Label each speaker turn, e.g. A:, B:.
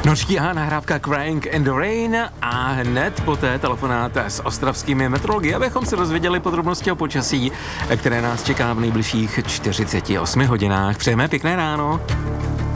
A: Nočtí a nahrávka Crying in the Rain a hned poté telefonát s ostravskými meteorology, abychom se dozvěděli podrobnosti o počasí, které nás čeká v nejbližších 48 hodinách. Přejeme pěkné ráno.